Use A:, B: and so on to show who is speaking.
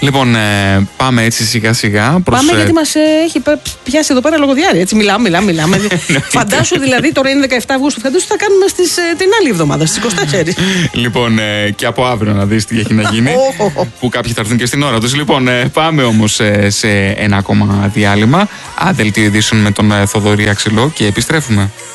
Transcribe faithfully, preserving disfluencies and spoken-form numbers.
A: Λοιπόν, ε, πάμε έτσι σιγά σιγά. Προς,
B: πάμε γιατί μας ε, έχει πιάσει εδώ πέρα λογοδιάρεια. Έτσι, μιλάμε, μιλάμε, μιλάμε. Φαντάσου δηλαδή, τώρα είναι δεκαεφτά Αυγούστου. Φαντάσου τι θα κάνουμε στις, ε, την άλλη εβδομάδα, στις είκοσι τέσσερις.
A: Λοιπόν, ε, και από αύριο να δεις τι έχει να γίνει. Που κάποιοι θα έρθουν και στην ώρα τους. Λοιπόν, ε, πάμε όμως ε, σε ένα ακόμα διάλειμμα. Δελτίο ειδήσεων με τον ε, Θοδωρή Αξιλό και επιστρέφουμε.